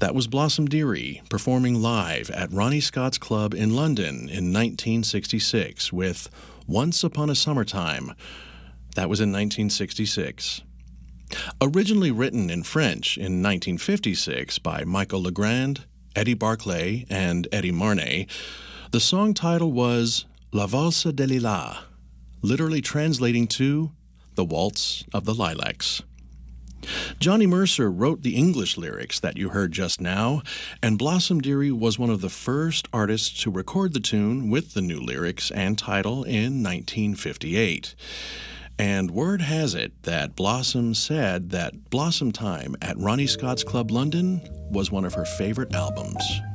That was Blossom Dearie performing live at Ronnie Scott's Club in London in 1966 with Once Upon a Summertime. That was in 1966. Originally written in French in 1956 by Michael Legrand, Eddie Barclay, and Eddie Marnay, the song title was La Valse des Lilas, literally translating to The Waltz of the Lilacs. Johnny Mercer wrote the English lyrics that you heard just now, and Blossom Dearie was one of the first artists to record the tune with the new lyrics and title in 1958. And word has it that Blossom said that Blossom Time at Ronnie Scott's Club London was one of her favorite albums.